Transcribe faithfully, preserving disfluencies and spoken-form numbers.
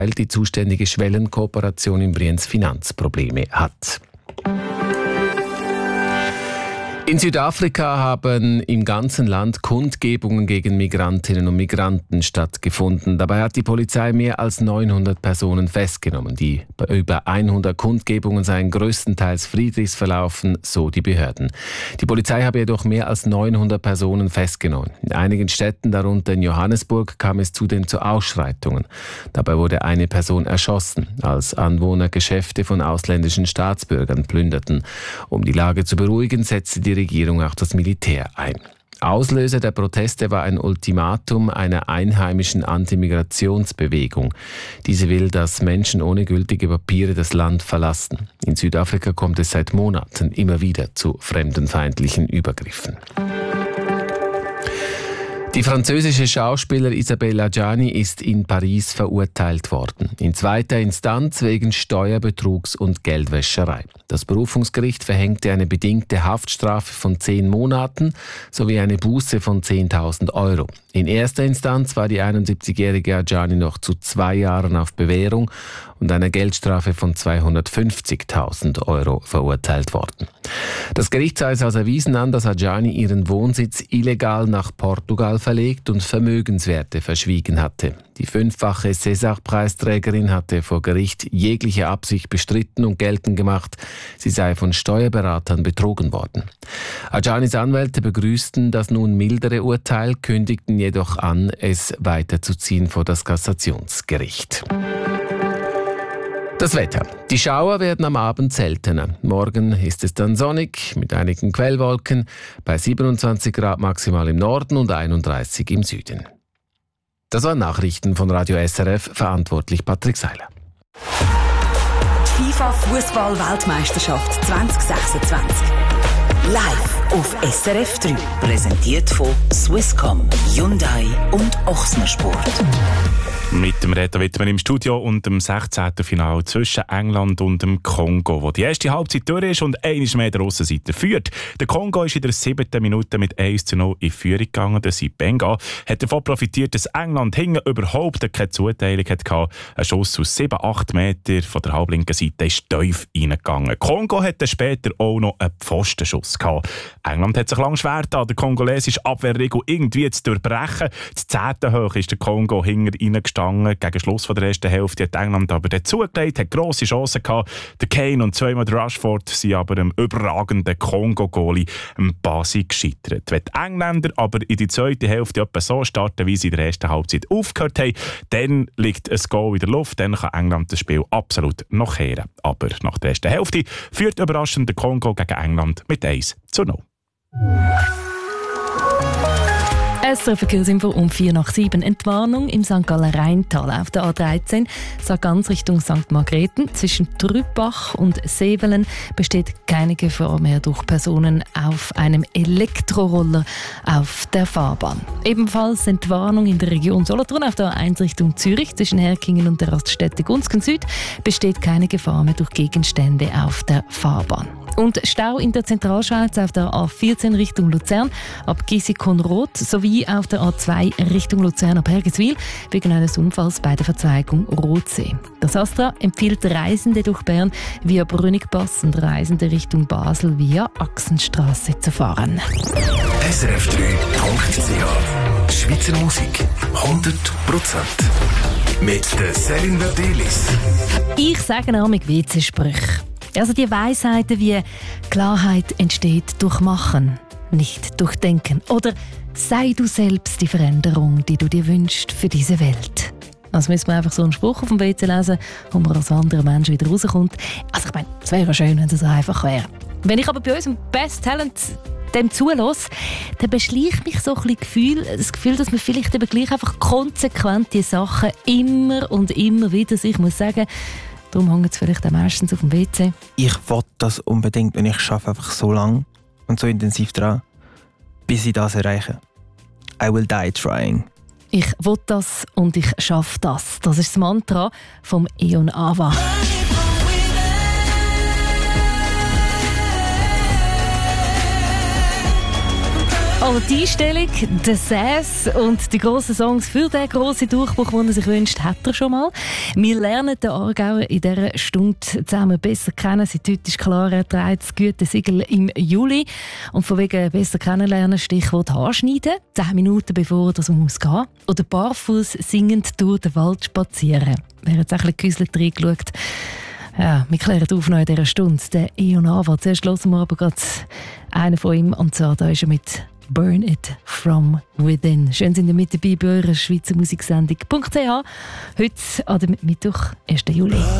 weil die zuständige Schwellenkooperation in Brienz Finanzprobleme hat. In Südafrika haben im ganzen Land Kundgebungen gegen Migrantinnen und Migranten stattgefunden. Dabei hat die Polizei mehr als neunhundert Personen festgenommen. Die über hundert Kundgebungen seien größtenteils friedlich verlaufen, so die Behörden. Die Polizei habe jedoch mehr als neunhundert Personen festgenommen. In einigen Städten, darunter in Johannesburg, kam es zudem zu Ausschreitungen. Dabei wurde eine Person erschossen, als Anwohner Geschäfte von ausländischen Staatsbürgern plünderten. Um die Lage zu beruhigen, setzte die Regierung auch das Militär ein. Auslöser der Proteste war ein Ultimatum einer einheimischen Antimigrationsbewegung. Diese will, dass Menschen ohne gültige Papiere das Land verlassen. In Südafrika kommt es seit Monaten immer wieder zu fremdenfeindlichen Übergriffen. Die französische Schauspielerin Isabelle Adjani ist in Paris verurteilt worden. In zweiter Instanz wegen Steuerbetrugs und Geldwäscherei. Das Berufungsgericht verhängte eine bedingte Haftstrafe von zehn Monaten sowie eine Buße von zehntausend Euro. In erster Instanz war die einundsiebzigjährige Adjani noch zu zwei Jahren auf Bewährung und einer Geldstrafe von zweihundertfünfzigtausend Euro verurteilt worden. Das Gericht sah es als erwiesen an, dass Adjani ihren Wohnsitz illegal nach Portugal verlegt und Vermögenswerte verschwiegen hatte. Die fünffache César-Preisträgerin hatte vor Gericht jegliche Absicht bestritten und geltend gemacht, sie sei von Steuerberatern betrogen worden. Adjanis Anwälte begrüßten das nun mildere Urteil, kündigten jedoch an, es weiterzuziehen vor das Kassationsgericht. Das Wetter. Die Schauer werden am Abend seltener. Morgen ist es dann sonnig mit einigen Quellwolken bei siebenundzwanzig Grad maximal im Norden und einunddreißig im Süden. Das waren Nachrichten von Radio S R F, verantwortlich Patrick Seiler. Die FIFA-Fußball-Weltmeisterschaft zwanzig sechsundzwanzig. Live auf S R F drei. Präsentiert von Swisscom, Hyundai und Ochsner Sport. Mit dem Reto Wittmann im Studio und dem sechzehnten Finale zwischen England und dem Kongo, wo die erste Halbzeit durch ist und einmal mehr der Aussenseiter führt. Der Kongo ist in der siebten Minute mit eins zu null in Führung gegangen. Der Sibenga hat davon profitiert, dass England hinten überhaupt keine Zuteilung hatte. Ein Schuss aus sieben acht Meter von der halblinken Seite ist tief reingegangen. Kongo hatte später auch noch einen Pfostenschuss gehabt. England hat sich lange schwer getan, der kongolesische Abwehrregel irgendwie zu durchbrechen. Das zehnte Hoch ist der Kongo hinten reingestanden. Gegen Schluss von der ersten Hälfte hat England aber dann zugelegt, hat grosse Chancen gehabt. Der Kane und zweimal der Rashford sind aber dem überragenden Kongo-Goalie Basi gescheitert. Wenn die Engländer aber in die zweite Hälfte etwa so starten, wie sie in der ersten Halbzeit aufgehört haben, dann liegt ein Goal in der Luft, dann kann England das Spiel absolut noch kehren. Aber nach der ersten Hälfte führt überraschend der Kongo gegen England mit eins zu null. S R F-Verkehrsinfo um vier nach sieben. Entwarnung im Sankt Galler Rheintal auf der A dreizehn, sagt ganz Richtung Sankt Margrethen. Zwischen Trüppach und Sevelen besteht keine Gefahr mehr durch Personen auf einem Elektroroller auf der Fahrbahn. Ebenfalls Entwarnung in der Region Solothurn auf der A eins Richtung Zürich zwischen Herkingen und der Raststätte Gunzgen Süd besteht keine Gefahr mehr durch Gegenstände auf der Fahrbahn. Und Stau in der Zentralschweiz auf der A vierzehn Richtung Luzern ab Gisikon-Roth sowie auf der A zwei Richtung Luzern ab Hergiswil wegen eines Unfalls bei der Verzweigung Rothsee. Das Astra empfiehlt Reisende durch Bern via Brünnigpass und Reisende Richtung Basel via Achsenstrasse zu fahren. S R F drei Punkt C H Schweizer Musik hundert Prozent mit der Céline Verdelis. Ich sage nämlich W C-Sprüche. Also die Weisheiten wie Klarheit entsteht durch Machen, nicht durch Denken. Oder sei du selbst die Veränderung, die du dir wünschst für diese Welt. Also müssen wir einfach so einen Spruch auf dem W C lesen, wo man als anderer Mensch wieder rauskommt. Also ich meine, es wäre schön, wenn es so einfach wäre. Wenn ich aber bei unserem Best Talent dem zulasse, dann beschleicht mich so ein bisschen Gefühl, das Gefühl, dass man vielleicht eben gleich einfach konsequent die Sachen immer und immer wieder, ich muss sagen, darum hängt es vielleicht auch meistens auf dem W C. Ich will das unbedingt und ich arbeite einfach so lange und so intensiv daran, bis ich das erreiche. I will die trying. Ich will das und ich schaffe das. Das ist das Mantra vom Eon Ava. Aber die Einstellung, der Sass und die grossen Songs für den grossen Durchbruch, den er sich wünscht, hat er schon mal. Wir lernen den Aargauer in dieser Stunde zusammen besser kennen. Seit heute ist klar, er trägt das Gütesiegel im Juli. Und von wegen besser kennenlernen, Stichwort Haarschneiden. Zehn Minuten bevor er muss gehen. Oder barfuß singend durch den Wald spazieren. Wer jetzt ein bisschen gehäuselt reingeschaut. Ja, wir klären auf noch in dieser Stunde. Der Eon Ava. Zuerst hören wir aber gerade einen von ihm. Und zwar da ist er mit «Burn It From Within». Schön sind ihr mit dabei bei eurer Schweizer Musiksendung .ch. Heute an dem Mittwoch, ersten Juli.